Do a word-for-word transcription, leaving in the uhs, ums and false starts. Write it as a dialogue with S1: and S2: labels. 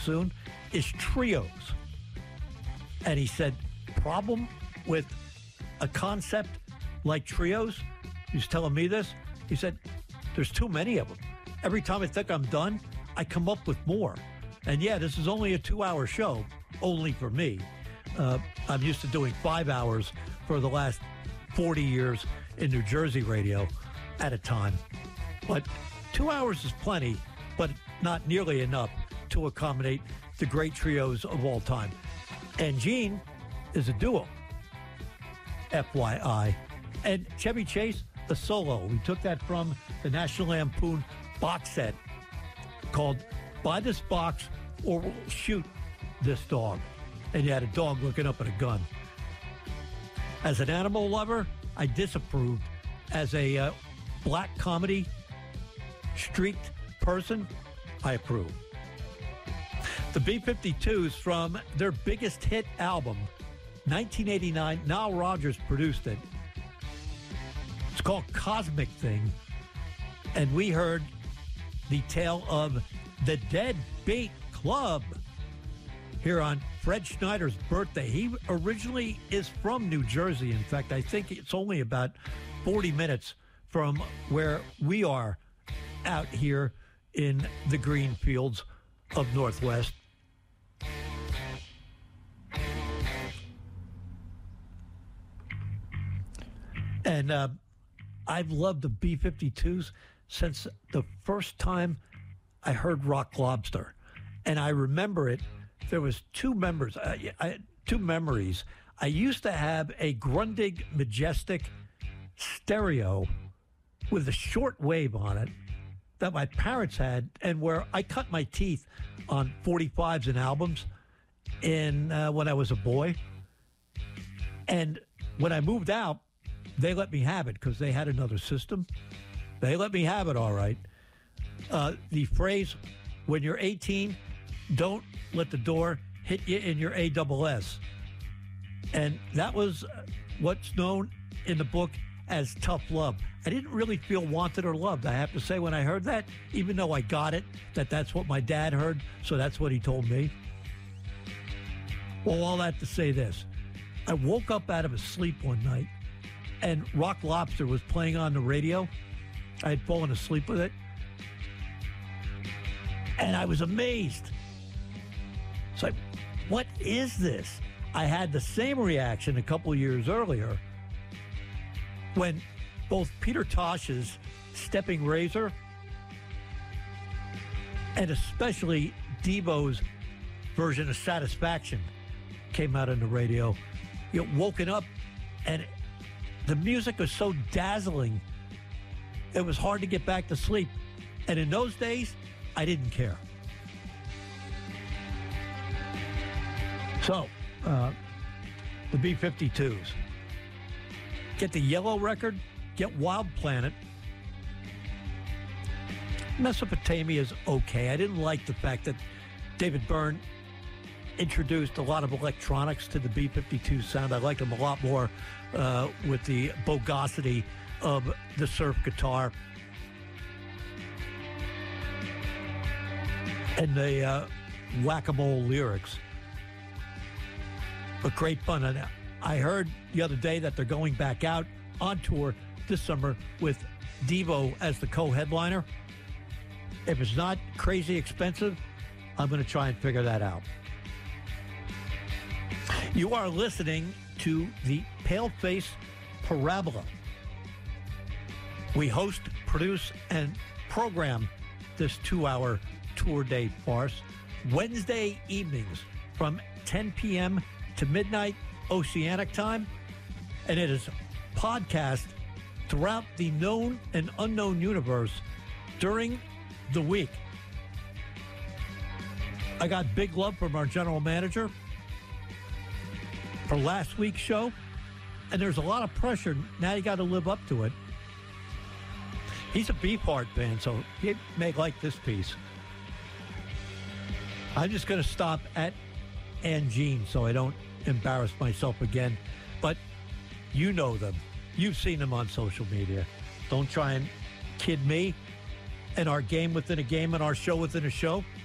S1: soon, is trios. And he said, problem with a concept like trios, he was telling me this, he said, there's too many of them. Every time I think I'm done, I come up with more. And yeah, this is only a two-hour show, only for me. Uh, I'm used to doing five hours for the last forty years in New Jersey radio at a time. But two hours is plenty, but not nearly enough to accommodate the great trios of all time. And Gene is a duo, F Y I. And Chevy Chase, a solo. We took that from the National Lampoon box set called Buy This Box or We'll Shoot This Dog. And you had a dog looking up at a gun. As an animal lover, I disapproved. As a uh, black comedy streaked person, I approve. The B fifty-twos from their biggest hit album, nineteen eighty-nine, Nile Rodgers produced it. It's called Cosmic Thing. And we heard the tale of the Dead Beat Club here on Fred Schneider's birthday. He originally is from New Jersey. In fact, I think it's only about forty minutes from where we are out here in the green fields of Northwest. And uh, I've loved the B fifty-twos since the first time I heard Rock Lobster. And I remember it. There was two members, uh, I, two memories. I used to have a Grundig Majestic stereo with a short wave on it that my parents had, and where I cut my teeth on forty-fives and albums in uh, when I was a boy. And when I moved out, they let me have it because they had another system. They let me have it, all right. Uh, the phrase, when you're eighteen, don't let the door hit you in your A double S. And that was what's known in the book as tough love. I didn't really feel wanted or loved, I have to say, when I heard that, even though I got it, that that's what my dad heard, so that's what he told me. Well, all that to say this. I woke up out of a sleep one night, and Rock Lobster was playing on the radio. I had fallen asleep with it. And I was amazed. It's like, what is this? I had the same reaction a couple years earlier when both Peter Tosh's Stepping Razor and especially Devo's version of Satisfaction came out on the radio. You know, woken up, and the music was so dazzling, it was hard to get back to sleep. And in those days, I didn't care. So, uh, the B fifty-twos. Get the Yellow record, get Wild Planet. Mesopotamia is okay. I didn't like the fact that David Byrne introduced a lot of electronics to the B fifty-two sound. I liked them a lot more uh, with the bogosity of the surf guitar and the uh, whack-a-mole lyrics. But great fun. And I heard the other day that they're going back out on tour this summer with Devo as the co-headliner. If it's not crazy expensive, I'm going to try and figure that out. You are listening to the Paleface Parabola. We host, produce, and program this two-hour tour day farce Wednesday evenings from ten p.m. to midnight Oceanic time, and it is podcast throughout the known and unknown universe during the week. I got big love from our general manager for last week's show, and there's a lot of pressure. Now you got to live up to it. He's a Beefheart fan, so he may like this piece. I'm just going to stop at and Gene so I don't embarrass myself again. But you know them. You've seen them on social media. Don't try and kid me and our game within a game and our show within a show.